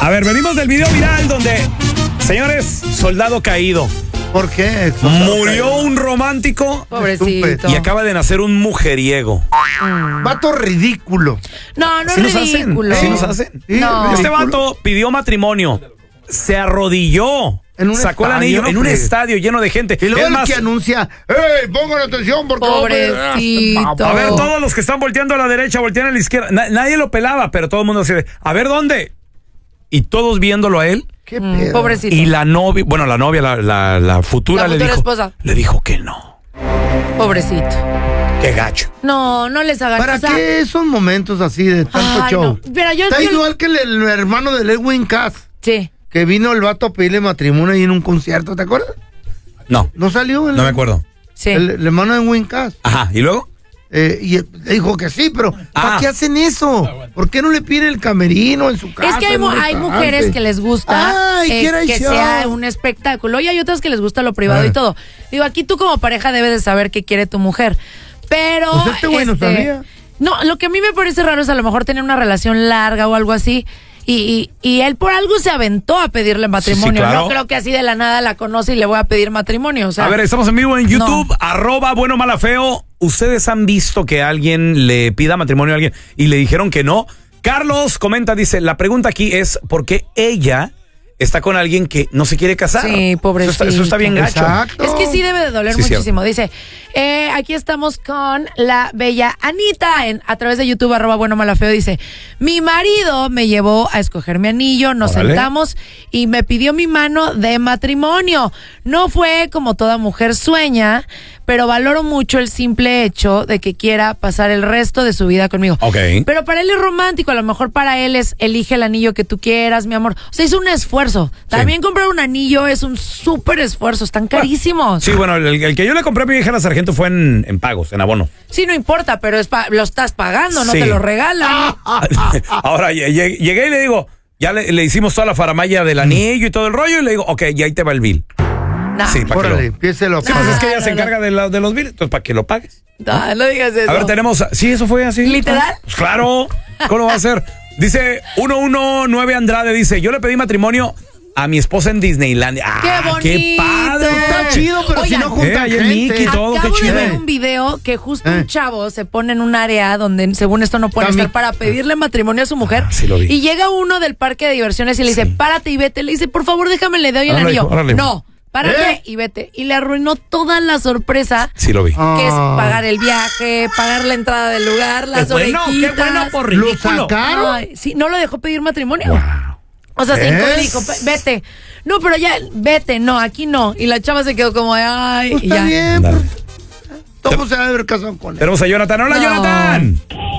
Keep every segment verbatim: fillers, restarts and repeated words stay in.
A ver, venimos del video viral donde, señores, soldado caído. ¿Por qué? Murió un romántico. Pobrecito. Y acaba de nacer un mujeriego. Mm. Vato ridículo. No, no ¿Sí es nos ridículo. hacen? ¿Sí nos hacen? Sí, No. Este ridículo. vato pidió matrimonio. Se arrodilló. En un sacó el estadio, anillo no en un fregues. estadio lleno de gente. Y luego Es el más, que anuncia, ¡ey, pongan atención porque... Pobrecito. a ver, todos los que están volteando a la derecha, voltean a la izquierda. Na- nadie lo pelaba, pero todo el mundo decía, a ver, ¿dónde? Y todos viéndolo a él. ¿Qué Mm, pedo? pobrecito. Y la novia, bueno, la novia, la, la, la futura, La le futura dijo, esposa. le dijo que no. Pobrecito. Qué gacho. No, no les hagan ¿Para o sea, qué esos momentos así de tanto Ay, show? no. Mira, yo- Está yo- igual que el, el hermano de Lewin Cass, Sí. que vino el vato a pedirle matrimonio ahí en un concierto, ¿te acuerdas? No, ¿No salió? El, no me acuerdo. Sí. El, el hermano de Lewin Cass. Ajá, ¿y luego? Eh, y le dijo que sí, pero ¿para Ah. qué hacen eso? ¿Por qué no le piden el camerino en su casa? Es que hay, en mu- un hay restaurante? mujeres que les gusta Ay, eh, quiera el que show. sea un espectáculo y hay otras que les gusta lo privado Ah. y todo. Digo, aquí tú como pareja debes de saber qué quiere tu mujer. Pero... Pues este güey no sabía. No, lo que a mí me parece raro es a lo mejor tener una relación larga o algo así. Y, y, y él por algo se aventó a pedirle matrimonio. Sí, sí, claro. No creo que así de la nada la conoce y le voy a pedir matrimonio. O sea, A ver, estamos en vivo en YouTube, no. arroba bueno mala feo. ¿Ustedes han visto que alguien le pida matrimonio a alguien y le dijeron que no? Carlos comenta, dice, la pregunta aquí es ¿por qué ella está con alguien que no se quiere casar? Sí, pobrecito. Eso está, eso está bien gacho. Exacto. Es que sí debe de doler Sí, muchísimo. Dice, eh, aquí estamos con la bella Anita en, a través de YouTube, arroba bueno mala feo. Dice, mi marido me llevó a escoger mi anillo, nos Órale. sentamos y me pidió mi mano de matrimonio. No fue como toda mujer sueña, pero valoro mucho el simple hecho de que quiera pasar el resto de su vida conmigo. Ok. Pero para él es romántico, a lo mejor para él es elige el anillo que tú quieras, mi amor. O sea, es un esfuerzo. También comprar un anillo es un súper esfuerzo, están carísimos. Sí, bueno, el, el que yo le compré a mi hija la sargento fue en, en pagos, en abono. Sí, no importa, pero es pa- lo estás pagando, no Sí. te lo regalan. Ahora lle- lle- llegué y le digo, ya le, le hicimos toda la faramaya del anillo y todo el rollo y le digo, ok, y ahí te va el bill. Nah. Sí, para que Órale, lo... empiécelo a Sí, pues pagar. es que ella no, se no. encarga de, la- de los bills, entonces para que lo pagues. No, no digas eso. A ver, tenemos... Sí, eso fue así. ¿Literal? Pues claro, ¿cómo lo va a hacer? Dice uno uno nueve Andrade, dice, yo le pedí matrimonio a mi esposa en Disneylandia. Ah, ¡Qué bonito! ¡Qué padre! Está chido, pero Oigan, si no juntan Eh, ahí el gente. Mickey, todo, Acabo qué de chido. ver un video que justo Eh. un chavo se pone en un área donde según esto no puede Está estar mi- para pedirle matrimonio a su mujer. Ah, sí lo vi. Y llega uno del parque de diversiones y le dice, Sí. párate y vete. Le dice, por favor, déjame, le doy el Órale, anillo. órale. No, párate ¿Eh? y vete. Y le arruinó toda la sorpresa. Sí lo vi. Ah. Que es pagar el viaje, pagar la entrada del lugar, las Qué bueno, orejitas. qué bueno por ¿Lo ridículo. sacaron? Ay, sí, no lo dejó pedir matrimonio. Wow. O sea, se hincó y le ¿Ves? dijo, "Pe- vete. No, pero ya, vete, no, aquí no. Y la chava se quedó como, ay, Pues y está ya. bien, Ándale. pues, ¿cómo se va a haber casado con él? Tenemos a Jonathan. ¡Hola, No. Jonathan!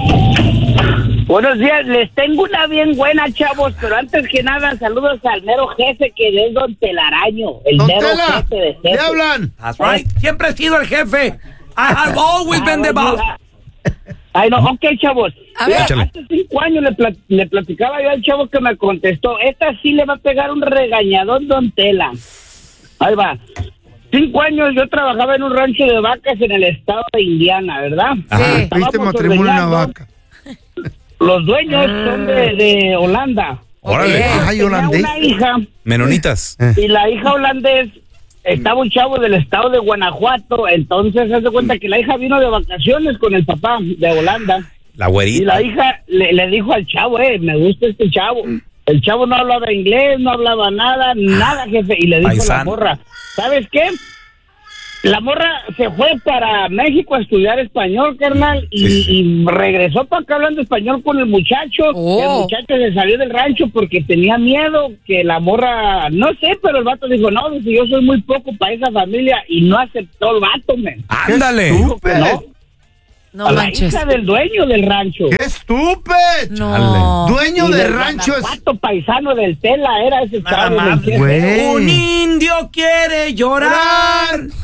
Buenos días, les tengo una bien buena, chavos, pero antes que nada, saludos al mero jefe que es Don Telaraño, el Don mero Tela, jefe de ¿le jefe. hablan? That's right. Siempre he sido el jefe. I have always been the boss. Ay, no, ok, chavos. A Mira, ver. Échale. hace cinco años le, pla- le platicaba yo al chavo que me contestó, esta sí le va a pegar un regañadón, Don Tela. Ahí va. Cinco años yo trabajaba en un rancho de vacas en el estado de Indiana, ¿verdad? Ajá. Sí. Estábamos Viste matrimonio en una ordeñando. vaca. Los dueños son de, de Holanda. Órale. Ok. Ay, Tenía holandés. una hija Menonitas. y la hija holandés estaba un chavo del estado de Guanajuato, entonces se hace cuenta que la hija vino de vacaciones con el papá de Holanda La y güerita. la hija le, le dijo al chavo, eh, me gusta este chavo. El chavo no hablaba inglés, no hablaba nada, nada, jefe, y le dijo a la Paisano. morra, ¿sabes qué? La morra se fue para México a estudiar español, carnal, y, Sí, sí. y regresó para acá hablando español con el muchacho. Oh. El muchacho se salió del rancho porque tenía miedo que la morra, no sé, pero el vato dijo, no, dice, yo soy muy poco para esa familia, y no aceptó el vato, men. Ándale. ¡Estúpido! No, No a la manches. hija del dueño del rancho. ¡Qué estúpido! No. Dueño Y de del rancho es... Guanajuato, paisano del Tela, era ese Nada chavo. más, ¿me entiendes? güey. Un indio quiere llorar.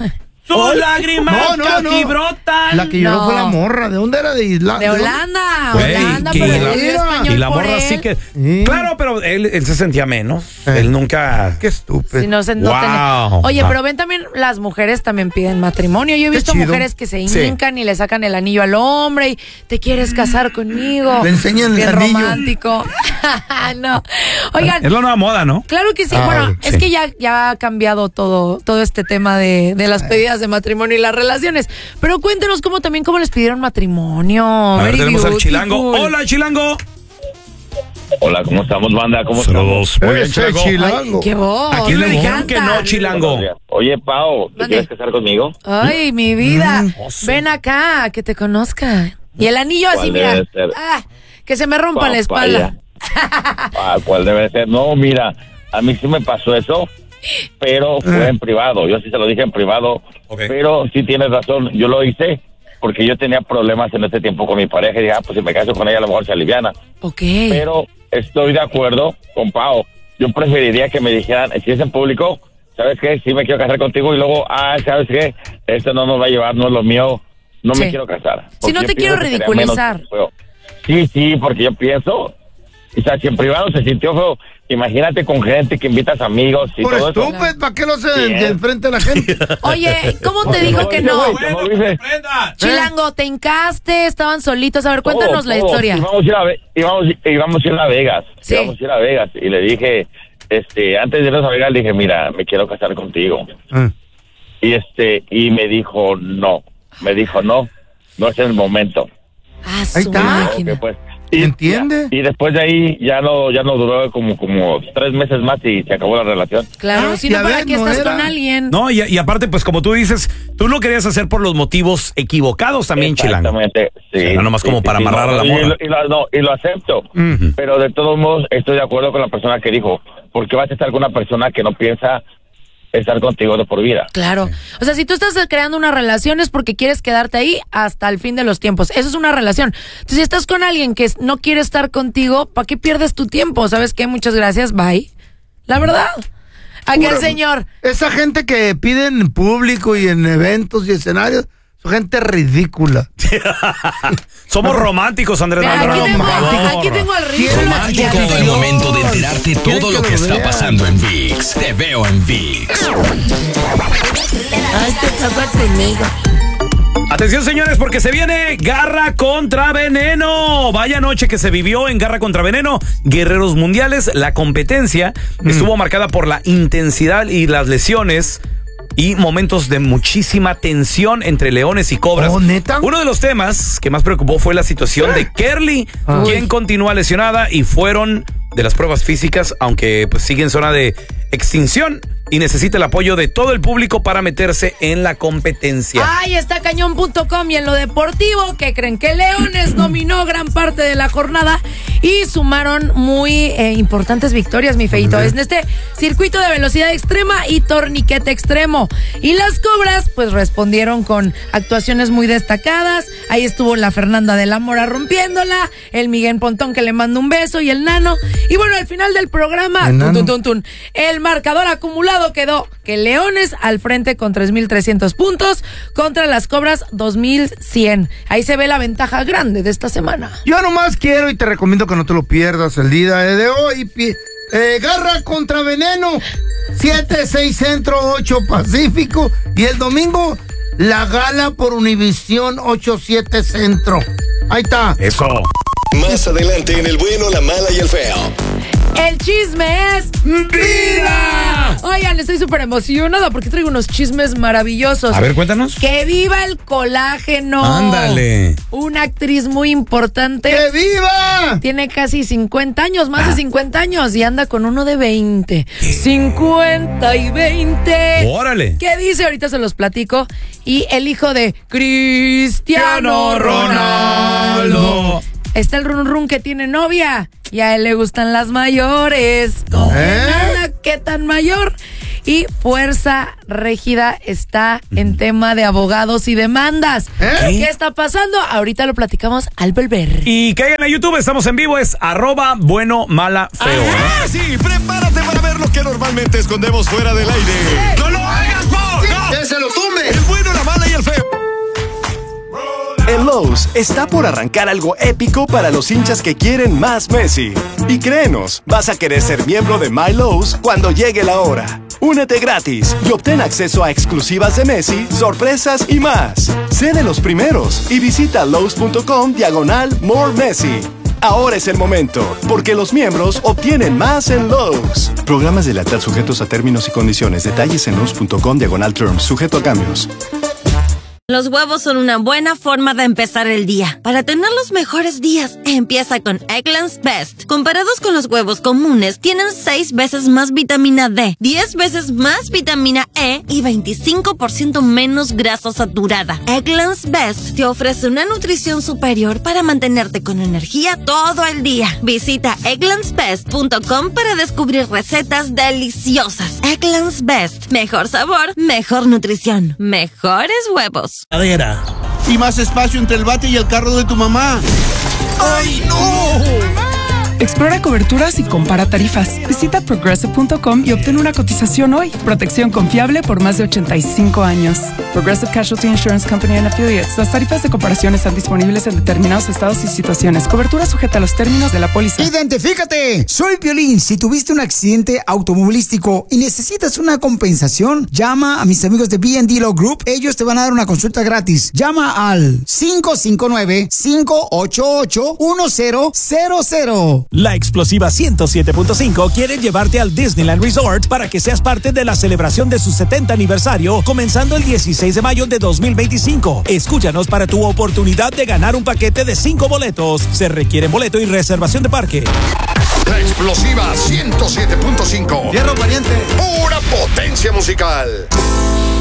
Sus Oh, lágrimas no, no, casi no. brotan. La que lloró No. fue la morra. ¿De dónde era? De Isla. De Holanda, Güey, Holanda, que pero la- estudió español Y la por morra él. sí que... Sí. Claro, pero él, él se sentía menos. Eh. Él nunca... Qué estúpido. Si no se no Wow. tenía- Oye, Ah. pero ven también, las mujeres también piden matrimonio. Yo he Qué visto chido. mujeres que se Sí. hincan y le sacan el anillo al hombre y te quieres casar conmigo. Le enseñan el Bien anillo. romántico. No. Oigan, Es la nueva moda, ¿no? claro que sí. Ah, bueno, sí. es que ya, ya ha cambiado todo, todo este tema de, de las pedidas de matrimonio y las relaciones. Pero cuéntenos cómo también cómo les pidieron matrimonio. A ver, Very tenemos al beautiful. Chilango. Hola, Chilango. Hola, ¿cómo estamos, banda? ¿Cómo Saludos. Muy bien, Ese Chilango. chilango. Qué voz. ¿A quién le me dijeron que encanta. no, Chilango? estamos? Oye, Pao, ¿te Mande. quieres casar conmigo? Ay, mi vida. Mm, oh, sí. Ven acá, que te conozca. Y el anillo así, ¿Cuál mira. debe ser? Ah, que se me rompa la Papaya. espalda. Ah, ¿cuál debe ser? No, mira, a mí sí me pasó eso, pero fue en privado. Yo sí se lo dije en privado, Ok. pero sí tienes razón. Yo lo hice porque yo tenía problemas en ese tiempo con mi pareja y dije, ah, pues si me caso con ella a lo mejor se aliviana. Ok. Pero estoy de acuerdo con Pao. Yo preferiría que me dijeran, si es en público, ¿sabes qué? Sí me quiero casar contigo y luego, ah, ¿sabes qué? Esto no nos va a llevar, no es lo mío, no Sí. me quiero casar. Si Porque no yo te quiero pienso que sería ridiculizar. menos feo. Sí, sí, porque yo pienso, o sea, si en privado se sintió feo, imagínate con gente que invitas amigos y Por todo eso. estúpido, ¿para qué lo hace Sí, de ¿eh? enfrente de la gente? Oye, ¿cómo te No, dijo no, que no, no? güey, no lo hice. Chilango, ¿te hincaste? ¿Estaban solitos? A ver, cuéntanos Todo, la todo. historia. Íbamos a ir a, Ve- íbamos, íbamos a ir a Vegas. Sí. Íbamos a ir a Vegas. Y le dije, este, antes de irnos a Vegas, le dije, mira, me quiero casar contigo. Ah. Y este, y me dijo, no. Me dijo, no, no es el momento. Ah, Ahí su está. máquina. Ok, pues. Y, ¿Entiende? Y después de ahí ya no, ya no duró como, como tres meses más y se acabó la relación. Claro, Ah, si no, ya ¿para ves, qué no estás era. con alguien? No, y, y aparte, pues como tú dices, tú lo querías hacer por los motivos equivocados también, Chilango. Exactamente, sí. O sea, no nomás sí, como sí, para sí, amarrar no, a la y morra. lo- Y, lo, no, y lo acepto. Ujú. Pero de todos modos, estoy de acuerdo con la persona que dijo, ¿por qué vas a estar con una persona que no piensa estar contigo de por vida? Claro. O sea, si tú estás creando una relación es porque quieres quedarte ahí hasta el fin de los tiempos. Eso es una relación. Entonces, si estás con alguien que no quiere estar contigo, ¿para qué pierdes tu tiempo? ¿Sabes qué? Muchas gracias, bye. La verdad. Aquel Pura- señor. Esa gente que piden en público y en eventos y escenarios, son gente ridícula. Somos románticos, Andrés Mira, aquí, Manuel, tengo, por favor. aquí tengo al ridículo. Romántico el momento de enterarte Quieren todo que lo que lo está vean. pasando en ViX. Te veo en ViX. Ay, te casas conmigo. Atención, señores, porque se viene Garra contra Veneno. Vaya noche que se vivió en Garra contra Veneno. Guerreros Mundiales. La competencia estuvo marcada por la intensidad y las lesiones y momentos de muchísima tensión entre leones y cobras. Oh, ¿neta? Uno de los temas que más preocupó fue la situación de Kerly, Ah. quien continúa lesionada y fueron de las pruebas físicas, aunque pues sigue en zona de extinción y necesita el apoyo de todo el público para meterse en la competencia. Ay, está cañón punto com y en lo deportivo, que creen que Leones dominó gran parte de la jornada y sumaron muy eh, importantes victorias, mi feito. Es en este circuito de velocidad extrema y torniquete extremo. Y las Cobras, pues respondieron con actuaciones muy destacadas. Ahí estuvo la Fernanda de la Mora rompiéndola, el Miguel Pontón que le manda un beso y el Nano. Y bueno, al final del programa, El tun, Nano. tun, tun, tun, el marcador acumulado quedó que Leones al frente con tres mil trescientos puntos contra las Cobras dos mil cien. Ahí se ve la ventaja grande de esta semana. Yo nomás quiero y te recomiendo que no te lo pierdas el día de hoy. pi- Eh, Garra contra Veneno, siete, seis Centro, ocho Pacífico. Y el domingo, la gala por Univisión, ocho, siete Centro. Ahí está. Eso. Más adelante en El Bueno, la Mala y el Feo. El chisme es vida. Oigan, estoy súper emocionada porque traigo unos chismes maravillosos. A ver, cuéntanos. ¡Que viva el colágeno! Ándale. Una actriz muy importante. ¡Que viva! Tiene casi cincuenta años, más Ah. de cincuenta años, y anda con uno de veinte. cincuenta y veinte. Órale. ¿Qué dice? Ahorita se los platico. Y el hijo de Cristiano Ronaldo. Está el run run que tiene novia y a él le gustan las mayores. ¿Cómo ¿Eh? nada? ¿Qué tan mayor? Y Fuerza Régida está en tema de abogados y demandas. ¿Eh? ¿Qué está pasando? Ahorita lo platicamos al volver. Y caigan a YouTube, estamos en vivo, es arroba bueno, mala, feo. Ah, sí, prepárate para ver lo que normalmente escondemos fuera del aire. ¡No lo hagas, Paul! ¡No! ¡Que se lo tumbe! El bueno, la mala y el feo. En Lowe's está por arrancar algo épico para los hinchas que quieren más Messi. Y créenos, vas a querer ser miembro de My Lowe's cuando llegue la hora. Únete gratis y obtén acceso a exclusivas de Messi, sorpresas y más. Sé de los primeros y visita Lowe's.com diagonal More Messi. Ahora es el momento, porque los miembros obtienen más en Lowe's. Programas de lealtad sujetos a términos y condiciones. Detalles en Lowe's.com diagonal terms, sujeto a cambios. Los huevos son una buena forma de empezar el día. Para tener los mejores días, empieza con Eggland's Best. Comparados con los huevos comunes, tienen seis veces más vitamina D, diez veces más vitamina E y veinticinco por ciento menos grasa saturada. Eggland's Best te ofrece una nutrición superior para mantenerte con energía todo el día. Visita egglands best punto com para descubrir recetas deliciosas. Eggland's Best. Mejor sabor, mejor nutrición, mejores huevos. Y más espacio entre el bate y el carro de tu mamá. ¡Ay, no! Explora coberturas y compara tarifas. Visita progressive punto com y obtén una cotización hoy. Protección confiable por más de ochenta y cinco años. Progressive Casualty Insurance Company and Affiliates. Las tarifas de comparación están disponibles en determinados estados y situaciones. Cobertura sujeta a los términos de la póliza. ¡Identifícate! Soy Piolín. Si tuviste un accidente automovilístico y necesitas una compensación, llama a mis amigos de B and D Law Group. Ellos te van a dar una consulta gratis. Llama al cinco cinco nueve, cinco ocho ocho, uno cero cero cero. La explosiva ciento siete punto cinco quiere llevarte al Disneyland Resort para que seas parte de la celebración de su setenta aniversario, comenzando el dieciséis de mayo de dos mil veinticinco. Escúchanos para tu oportunidad de ganar un paquete de cinco boletos. Se requiere boleto y reservación de parque. La explosiva ciento siete punto cinco. Fierro pariente. Pura potencia musical.